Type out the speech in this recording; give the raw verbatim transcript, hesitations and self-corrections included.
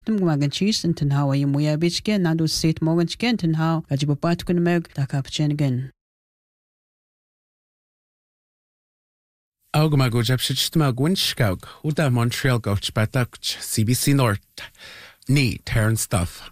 Dum gumag an cheese and tin how I am wea bitch again, and do sit morgan again, tin how, a jib bat kun meg, da captain again. Ága go jeb sit ma gwinskaug, uda Montreal gauch batacht, C B C North. Ní, Terran stuff.